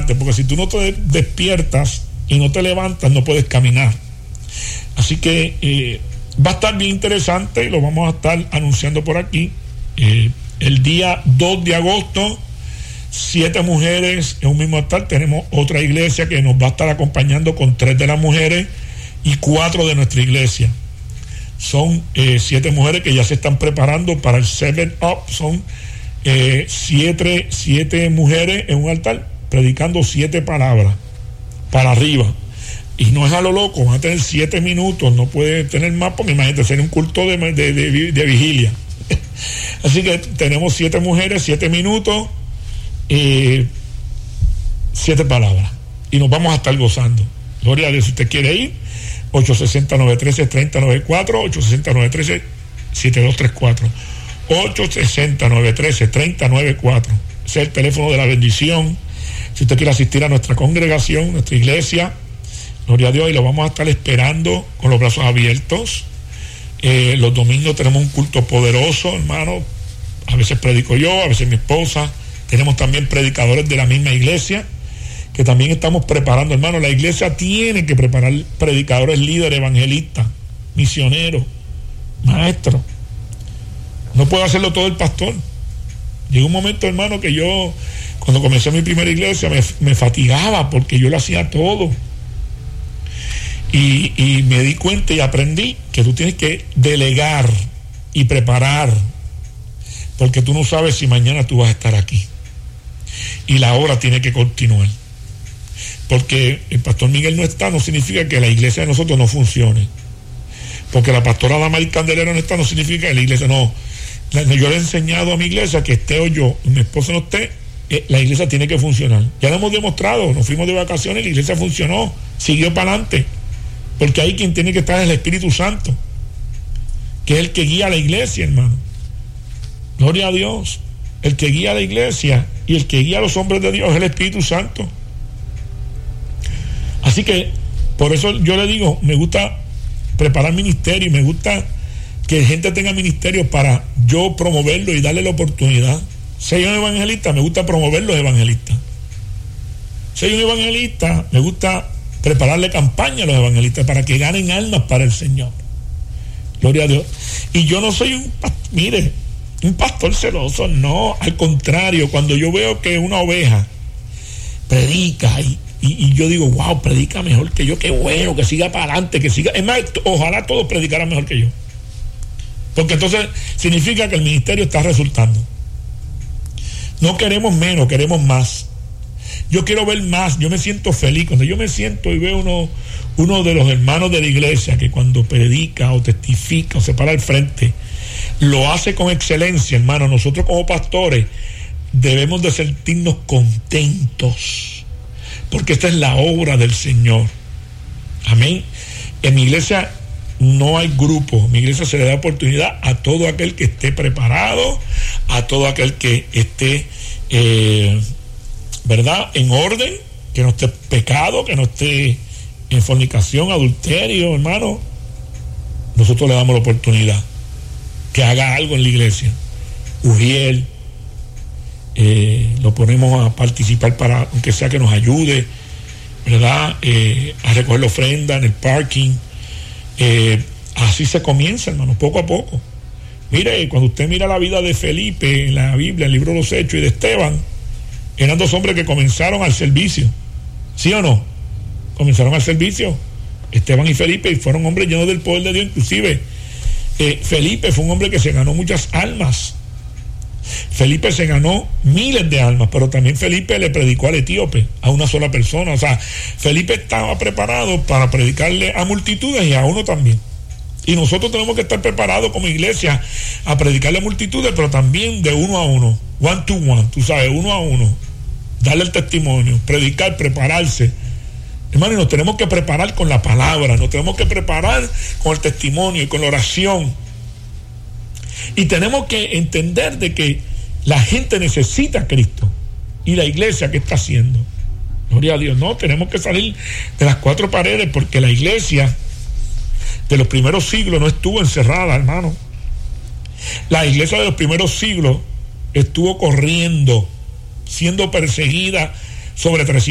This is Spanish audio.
levantarte, porque si tú no te despiertas y no te levantas, no puedes caminar. Así que va a estar bien interesante, lo vamos a estar anunciando por aquí. El día 2 de agosto, 7 mujeres en un mismo altar. Tenemos otra iglesia que nos va a estar acompañando con 3 de las mujeres y 4 de nuestra iglesia. Son 7 mujeres que ya se están preparando para el 7 Up. Son 7 mujeres en un altar predicando 7 palabras para arriba. Y no es a lo loco, van a tener 7 minutos, no puede tener más, porque imagínate, sería un culto de vigilia. Así que tenemos 7 mujeres, 7 minutos, 7 palabras. Y nos vamos a estar gozando. Gloria a Dios. Si usted quiere ir, 860-913-3094, 860-913-7234. 860-913-3094. Ese es el teléfono de la bendición. Si usted quiere asistir a nuestra congregación, nuestra iglesia, gloria a Dios, y lo vamos a estar esperando con los brazos abiertos. Los domingos tenemos un culto poderoso, hermano. A veces predico yo, a veces mi esposa. Tenemos también predicadores de la misma iglesia que también estamos preparando, hermano. La iglesia tiene que preparar predicadores, líderes, evangelistas, misioneros, maestros. No puede hacerlo todo el pastor. Llegó un momento, hermano, que yo, cuando comencé mi primera iglesia, me fatigaba porque yo lo hacía todo. Y me di cuenta y aprendí que tú tienes que delegar y preparar, porque tú no sabes si mañana tú vas a estar aquí. Y la obra tiene que continuar. Porque el pastor Miguel no está, no significa que la iglesia de nosotros no funcione. Porque la pastora Damaris Candelero no está, no significa que la iglesia no. Yo le he enseñado a mi iglesia que esté o yo, mi esposo no esté, la iglesia tiene que funcionar. Ya lo hemos demostrado, nos fuimos de vacaciones, la iglesia funcionó, siguió para adelante. Porque ahí quien tiene que estar es el Espíritu Santo, que es el que guía a la iglesia, hermano. Gloria a Dios. El que guía a la iglesia y el que guía a los hombres de Dios es el Espíritu Santo. Así que por eso yo le digo, me gusta preparar ministerio y me gusta que gente tenga ministerio para yo promoverlo y darle la oportunidad. Si hay un evangelista, me gusta promover los evangelistas. Si hay un evangelista, me gusta prepararle campaña a los evangelistas para que ganen almas para el Señor. Gloria a Dios. Y yo no soy un pastor celoso, no, al contrario. Cuando yo veo que una oveja predica y yo digo, wow, predica mejor que yo, qué bueno, que siga para adelante, que siga. Es más, ojalá todos predicaran mejor que yo, porque entonces significa que el ministerio está resultando. No queremos menos, queremos más. Yo quiero ver más. Yo me siento feliz cuando yo me siento y veo uno de los hermanos de la iglesia que cuando predica o testifica o se para al frente, lo hace con excelencia, hermano. Nosotros como pastores debemos de sentirnos contentos, porque esta es la obra del Señor. Amén. En mi iglesia no hay grupo. En mi iglesia se le da oportunidad a todo aquel que esté preparado, a todo aquel que esté ¿verdad? En orden, que no esté pecado, que no esté en fornicación, adulterio, hermano. Nosotros le damos la oportunidad que haga algo en la iglesia. Ujiel, lo ponemos a participar para, aunque sea que nos ayude, ¿verdad? A recoger la ofrenda en el parking. Así se comienza, hermano, poco a poco. Mire, cuando usted mira la vida de Felipe en la Biblia, en el libro de los Hechos, y de Esteban, eran 2 hombres que comenzaron al servicio. ¿Sí o no? Comenzaron al servicio. Esteban y Felipe, y fueron hombres llenos del poder de Dios. Inclusive Felipe fue un hombre que se ganó muchas almas. Felipe se ganó miles de almas, pero también Felipe le predicó al etíope, a una sola persona. O sea, Felipe estaba preparado para predicarle a multitudes y a uno también. Y nosotros tenemos que estar preparados como iglesia a predicarle a multitudes, pero también de uno a uno, one to one, tú sabes, uno a uno, darle el testimonio, predicar, prepararse. Hermano, y nos tenemos que preparar con la palabra, nos tenemos que preparar con el testimonio y con la oración. Y tenemos que entender de que la gente necesita a Cristo. Y la iglesia, ¿qué está haciendo? Gloria a Dios. No, tenemos que salir de las 4 paredes, porque la iglesia de los primeros siglos no estuvo encerrada, hermano. La iglesia de los primeros siglos estuvo corriendo, siendo perseguida sobre 300